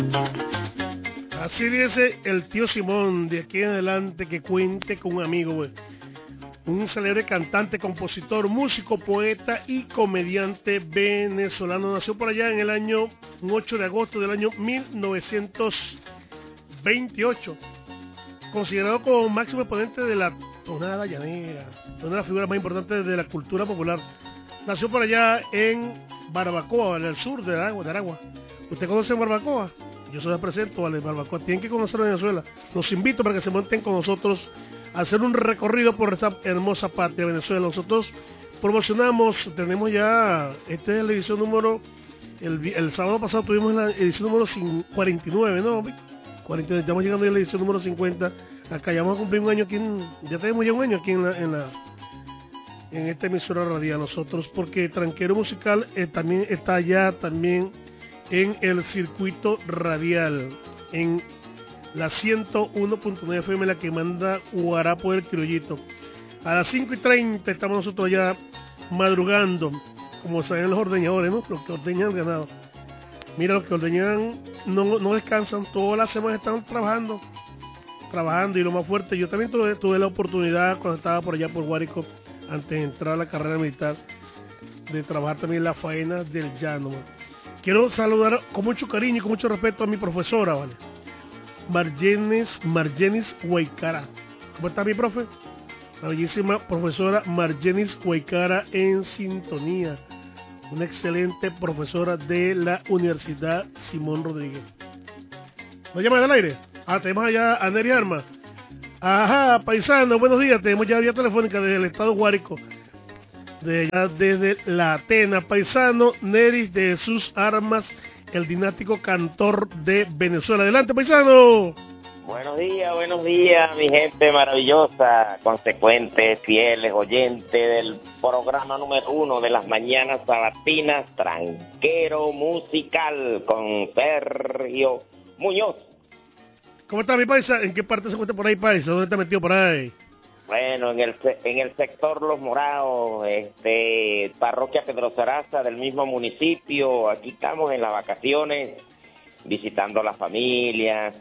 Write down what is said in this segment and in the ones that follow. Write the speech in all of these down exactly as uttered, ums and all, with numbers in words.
Así dice el tío Simón, de aquí en adelante que cuente con un amigo, güey. Un célebre cantante, compositor, músico, poeta y comediante venezolano. Nació por allá en el año ocho de agosto del año mil novecientos veintiocho. Considerado como máximo exponente de la tonada llanera, una de las figuras más importantes de la cultura popular. Nació por allá en Barbacoa, en el sur de Aragua. De Aragua. ¿Usted conoce Barbacoa? Yo se los presento, vale, Barbacoa. Tienen que conocer Venezuela. Los invito para que se monten con nosotros a hacer un recorrido por esta hermosa patria de Venezuela. Nosotros promocionamos, tenemos ya, esta es la edición número, el, el sábado pasado tuvimos la edición número cuarenta y nueve, ¿no? cuarenta y nueve, estamos llegando ya a la edición número cincuenta. Acá ya vamos a cumplir un año aquí, en, ya tenemos ya un año aquí en la, en la en esta emisora radial nosotros, porque Tranquero Musical eh, también está allá también en el circuito radial, en la ciento uno punto nueve F M, la que manda Guarapo del Criollito. A las cinco y treinta estamos nosotros ya madrugando, como saben los ordeñadores, ¿no? Los que ordeñan el ganado. Mira, los que ordeñan no, no descansan, todas las semanas están trabajando, trabajando y lo más fuerte, yo también tuve, tuve la oportunidad cuando estaba por allá por Guárico, antes de entrar a la carrera militar, de trabajar también la faena del llano, man. Quiero saludar con mucho cariño y con mucho respeto a mi profesora, ¿vale? Margenis, Margenis Huaycara. ¿Cómo está mi profe? La bellísima profesora Margenis Huaycara en sintonía. Una excelente profesora de la Universidad Simón Rodríguez. ¿Nos llaman al aire? Ah, tenemos allá a Neri Arma. Ajá, paisano, buenos días. Tenemos ya vía telefónica desde el estado Guárico. De allá, desde la Atena, paisano Neris de Jesús Armas, el dinástico cantor de Venezuela. Adelante, paisano. Buenos días, buenos días, mi gente maravillosa, consecuentes, fieles, oyentes del programa número uno de las mañanas sabatinas, Tranquero Musical, con Sergio Muñoz. ¿Cómo está mi paisa? ¿En qué parte se encuentra por ahí, paisa? ¿Dónde está metido por ahí? Bueno, en el en el sector Los Morados, este, parroquia Pedro Saraza del mismo municipio. Aquí estamos en las vacaciones, visitando a las familias,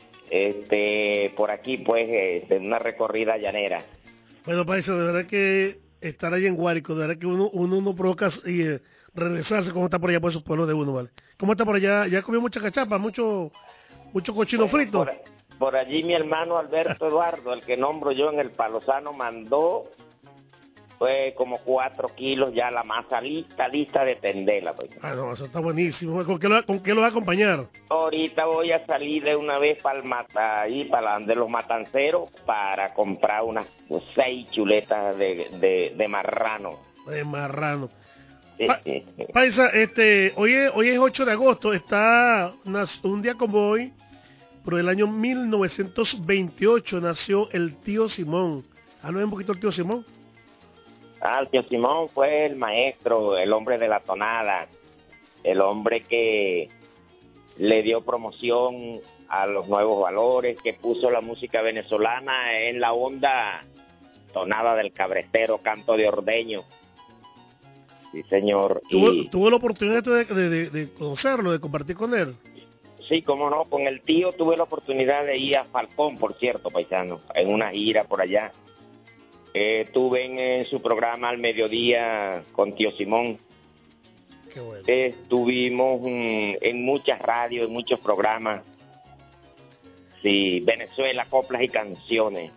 este, por aquí pues, este, una recorrida llanera. Bueno, paisa, de verdad que estar ahí en Guárico, de verdad que uno uno no provoca y eh, regresarse como está por allá por esos pueblos de uno, ¿vale? ¿Cómo está por allá? ¿Ya comió mucha cachapa, mucho mucho cochino Bueno, frito? Por, por allí mi hermano Alberto Eduardo, el que nombro yo en el Palosano, mandó pues como cuatro kilos ya la masa lista, lista de tendela. Pues. Ah, no, eso está buenísimo. ¿Con qué lo, con qué lo va a acompañar? Ahorita voy a salir de una vez para el mata, ahí, para de los matanceros, para comprar unas pues, seis chuletas de, de, de marrano. De marrano. Pa Paisa, este, hoy es, hoy es ocho de agosto, está un día como hoy, pero el año mil novecientos veintiocho nació el tío Simón. Háblame un poquito el tío Simón. Ah, el tío Simón fue el maestro, el hombre de la tonada, el hombre que le dio promoción a los nuevos valores, que puso la música venezolana en la onda tonada del cabretero, canto de ordeño. Sí, señor. ¿Tuvo, y tuvo la oportunidad de, de, de, de conocerlo, de compartir con él? Sí, cómo no, con el tío tuve la oportunidad de ir a Falcón, por cierto, paisano, en una gira por allá. Eh, estuve en, en su programa al mediodía con tío Simón. Qué bueno. Eh, estuvimos mm, en muchas radios, en muchos programas. Sí, Venezuela, coplas y canciones.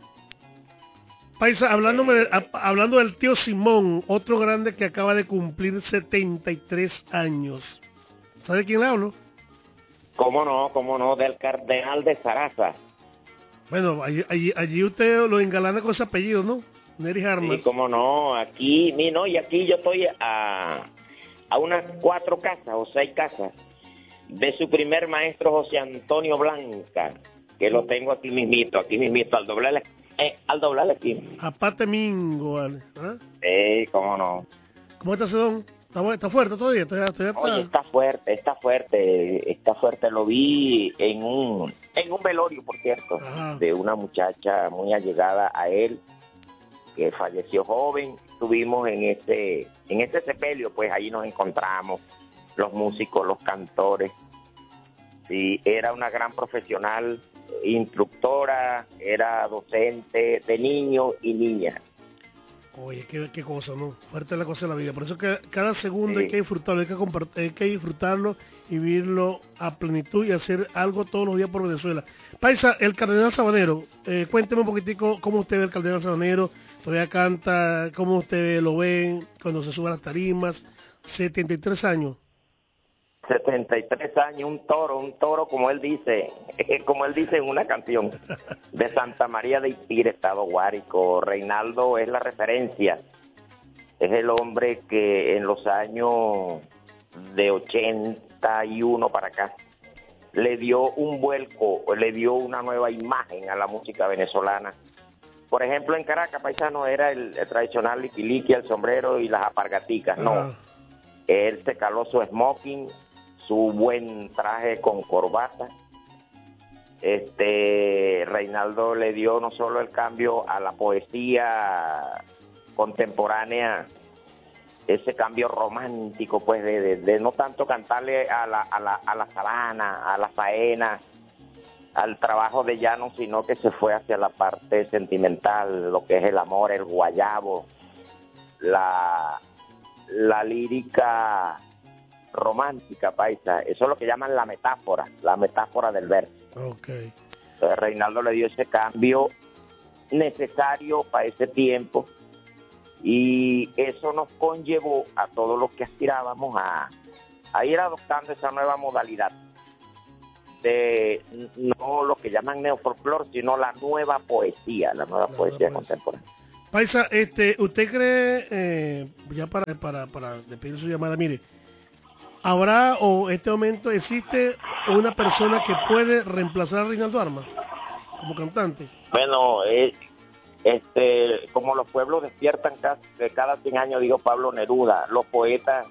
Paisa, hablándome de, a, hablando del tío Simón, otro grande que acaba de cumplir setenta y tres años. ¿Sabe de quién le hablo? Cómo no, cómo no, del cardenal de Saraza. Bueno, allí, allí, allí usted lo engalana con ese apellido, ¿no? Neris Armas. Sí, cómo no, aquí, mi, no, y aquí yo estoy a, a unas cuatro casas o seis casas de su primer maestro José Antonio Blanca, que lo tengo aquí mismito, aquí mismito, al doblar, eh, al doblar aquí. Aparte Mingo, vale. ¿Ah? Sí, cómo no. ¿Cómo está ese don? ¿Está, está fuerte todavía? ¿Está, está, está... Oye, está fuerte, está fuerte, está fuerte. Lo vi en un, en un velorio, por cierto, Ajá. de una muchacha muy allegada a él, que falleció joven. Estuvimos en este, en este sepelio, pues ahí nos encontramos, los músicos, los cantores. Sí, era una gran profesional, instructora, era docente de niños y niñas. Oye, qué, qué cosa, ¿no? Fuerte la cosa de la vida. Por eso que cada segundo Sí. hay que disfrutarlo, hay que compartir, hay que disfrutarlo y vivirlo a plenitud y hacer algo todos los días por Venezuela. Paisa, el Cardenal Sabanero, eh, cuénteme un poquitico cómo usted ve el Cardenal Sabanero, todavía canta, cómo usted lo ve cuando se sube a las tarimas, setenta y tres años. setenta y tres años, un toro, un toro como él dice, como él dice en una canción, de Santa María de Ispire, Estado Guárico. Reinaldo es la referencia, es el hombre que en los años de ochenta y uno para acá le dio un vuelco, le dio una nueva imagen a la música venezolana. Por ejemplo, en Caracas, paisano, era el, el tradicional liquiliqui, el sombrero y las apargaticas, no. Ah. Él se caló su smoking, su buen traje con corbata. Este Reinaldo le dio no solo el cambio a la poesía contemporánea, ese cambio romántico, pues de, de, de no tanto cantarle a la, a la a la sabana, a la faena, al trabajo de llano, sino que se fue hacia la parte sentimental, lo que es el amor, el guayabo, la la lírica romántica, paisa. Eso es lo que llaman la metáfora, la metáfora del verso. Okay. Entonces Reinaldo le dio ese cambio necesario para ese tiempo y eso nos conllevó a todos los que aspirábamos a, a ir adoptando esa nueva modalidad de no lo que llaman neofolclor, sino la nueva poesía, la nueva La poesía nueva contemporánea. Paisa, este, ¿usted cree, eh, ya para, para, para despedir su llamada, mire, habrá o en este momento existe una persona que puede reemplazar a Reinaldo Armas como cantante? Bueno, eh, este, como los pueblos despiertan cada, cada cien años, digo Pablo Neruda, los poetas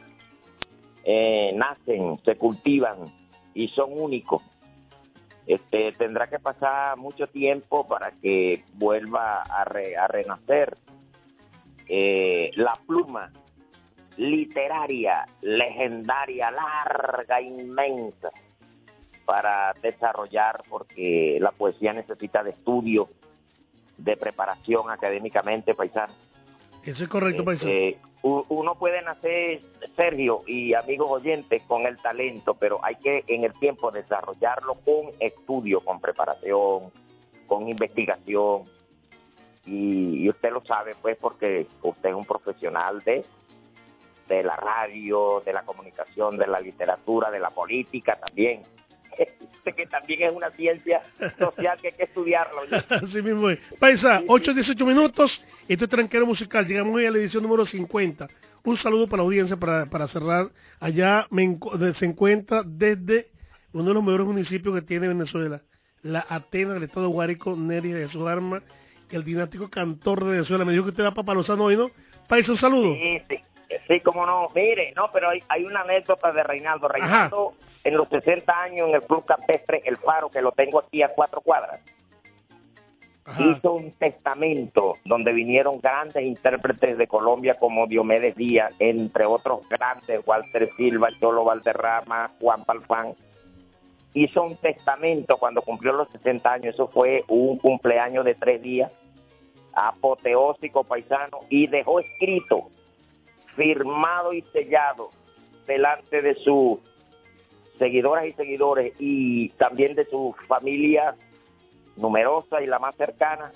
eh, nacen, se cultivan y son únicos. Este, tendrá que pasar mucho tiempo para que vuelva a, re, a renacer eh, la pluma literaria, legendaria, larga, inmensa, para desarrollar, porque la poesía necesita de estudio, de preparación académicamente, paisano. Eso es correcto, paisano. Eh, uno puede nacer, Sergio y amigos oyentes, con el talento, pero hay que en el tiempo desarrollarlo con estudio, con preparación, con investigación. Y, y usted lo sabe, pues, porque usted es un profesional de, de la radio, de la comunicación, de la literatura, de la política también. Que también es una ciencia social que hay que estudiarlo. Así mismo es. Paisa, ocho dieciocho minutos, este es Tranquero Musical, llegamos hoy a la edición número cincuenta. Un saludo para la audiencia para, para cerrar. Allá me, se encuentra desde uno de los mejores municipios que tiene Venezuela, la Atenas del estado de Guárico, Neri de Jesús Armas, el dinástico cantor de Venezuela. Me dijo que usted va para Palosano hoy, ¿no? Paisa, un saludo. Sí, sí, sí, cómo no. Mire, no, pero hay, hay una anécdota de Reinaldo. Reinaldo, ajá, en los sesenta años en el Club Campestre El Faro, que lo tengo aquí a cuatro cuadras, ajá, hizo un testamento donde vinieron grandes intérpretes de Colombia como Diomedes Díaz, entre otros grandes, Walter Silva, Cholo Valderrama, Juan Palfán. Hizo un testamento cuando cumplió los sesenta años, eso fue un cumpleaños de tres días, apoteósico, paisano, y dejó escrito, firmado y sellado delante de sus seguidoras y seguidores y también de su familia numerosa y la más cercana,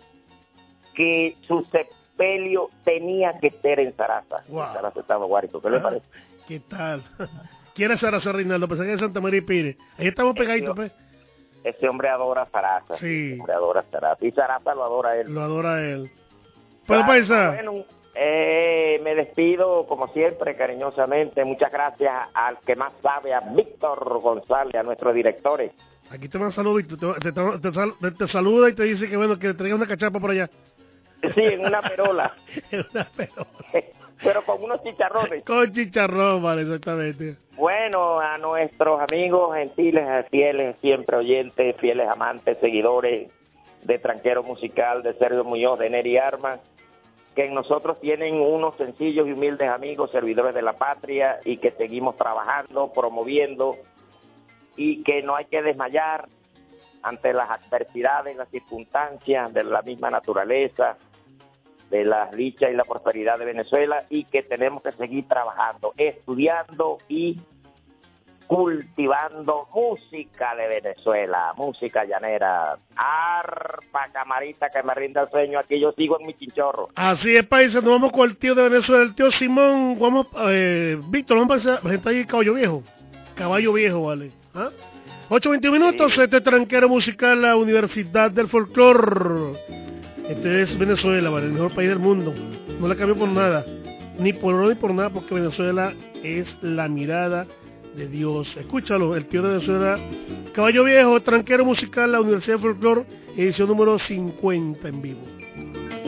que su sepelio tenía que ser en Zaraza, wow, en Zaraza, Estado Guárico. ¿Qué ah, le parece? ¿Qué tal? ¿Quién es Zaraza, Reinaldo? Pensé que es Santa María y Pire. Ahí estamos pegaditos, pues. Ese hombre adora Zaraza. Sí. Ese hombre adora Zaraza. Y Zaraza lo adora a él. Lo adora a él. Pues, claro, paisa. Bueno, eh, me despido, como siempre, cariñosamente. Muchas gracias al que más sabe, a Víctor González, a nuestros directores. Aquí te manda saludos, Víctor. Te, te, te, te, te saluda y te dice que, bueno, que te traiga una cachapa por allá. Sí, en una perola. En una perola. Pero con unos chicharrones. Con chicharrón, vale, exactamente. Bueno, a nuestros amigos gentiles, fieles, siempre oyentes, fieles amantes, seguidores de Tranquero Musical, de Sergio Muñoz, de Neri Armas, que en nosotros tienen unos sencillos y humildes amigos, servidores de la patria, y que seguimos trabajando, promoviendo y que no hay que desmayar ante las adversidades, las circunstancias de la misma naturaleza, de la dicha y la prosperidad de Venezuela, y que tenemos que seguir trabajando, estudiando y cultivando música de Venezuela, música llanera, arpa, camarita, que me rinda el sueño, aquí yo sigo en mi chinchorro. Así es, países, nos vamos con el tío de Venezuela, el tío Simón. Vamos, eh, Víctor, vamos a presentar ahí Caballo Viejo, Caballo Viejo, vale. ¿Ah? ocho veintiún minutos, sí. Este tranquero musical, la Universidad del Folclor. Este es Venezuela, vale, el mejor país del mundo, no la cambio por nada, ni por oro ni por nada, porque Venezuela es la mirada de Dios. Escúchalo, el tío de Venezuela, Caballo Viejo, tranquero musical, la Universidad del Folclor, edición número cincuenta en vivo.